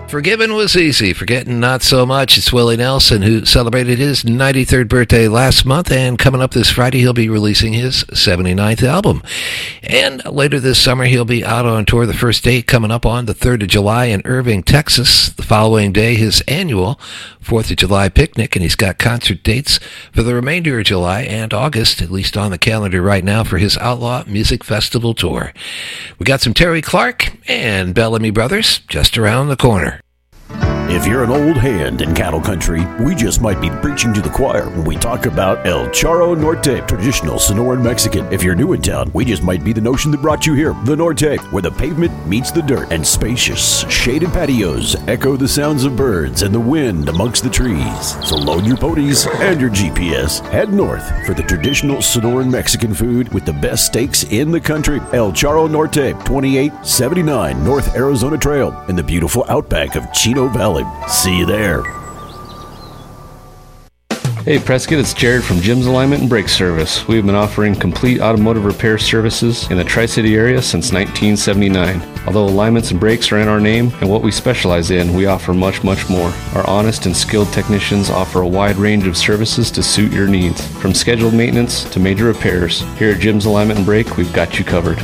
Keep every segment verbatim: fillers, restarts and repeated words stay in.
Forgiven was easy, forgetting not so much. It's Willie Nelson, who celebrated his ninety-third birthday last month, and coming up this Friday, he'll be releasing his seventy-ninth album. And later this summer, he'll be out on tour. The first date coming up on the third of July in Irving, Texas. The following day, his annual fourth of July picnic, and he's got concert dates for the remainder of July and August, at least on the calendar right now, for his Outlaw Music Festival tour. We got some Terry Clark and Bellamy Brothers just around the corner. If you're an old hand in cattle country, we just might be preaching to the choir when we talk about El Charro Norte, traditional Sonoran Mexican. If you're new in town, we just might be the notion that brought you here. The Norte, where the pavement meets the dirt, and spacious, shaded patios echo the sounds of birds and the wind amongst the trees. So load your ponies and your G P S. Head north for the traditional Sonoran Mexican food with the best steaks in the country. El Charro Norte, twenty-eight seventy-nine North Arizona Trail in the beautiful outback of Chino Valley. See you there. Hey Prescott, it's Jared from Jim's Alignment and Brake Service. We have been offering complete automotive repair services in the Tri-City area since nineteen seventy-nine. Although alignments and brakes are in our name and what we specialize in, we offer much, much more. Our honest and skilled technicians offer a wide range of services to suit your needs. From scheduled maintenance to major repairs, here at Jim's Alignment and Brake, we've got you covered.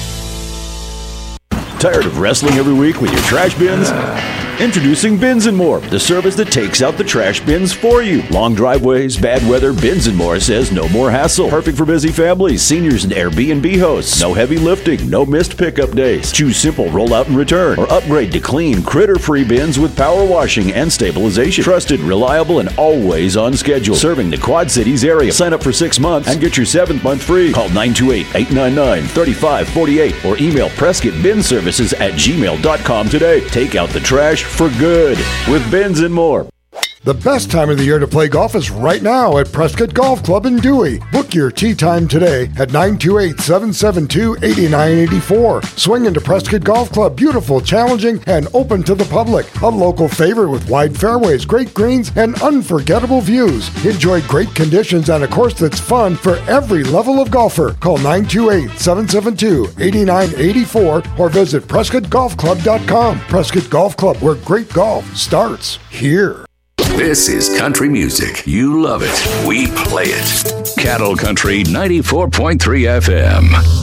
Tired of wrestling every week with your trash bins? Introducing Bins and More, the service that takes out the trash bins for you. Long driveways, bad weather, Bins and More says no more hassle. Perfect for busy families, seniors, and Airbnb hosts. No heavy lifting, no missed pickup days. Choose simple roll out and return, or upgrade to clean, critter-free bins with power washing and stabilization. Trusted, reliable, and always on schedule. Serving the Quad Cities area. Sign up for six months and get your seventh month free. Call nine two eight, eight nine nine, three five four eight or email Prescott Bin Services at gmail dot com today. Take out the trash for good with Bins and More. The best time of the year to play golf is right now at Prescott Golf Club in Dewey. Book your tee time today at nine two eight, seven seven two, eight nine eight four. Swing into Prescott Golf Club. Beautiful, challenging, and open to the public. A local favorite with wide fairways, great greens, and unforgettable views. Enjoy great conditions and a course that's fun for every level of golfer. Call nine two eight, seven seven two, eight nine eight four or visit prescott golf club dot com. Prescott Golf Club, where great golf starts here. This is country music. You love it. We play it. Cattle Country ninety-four point three F M.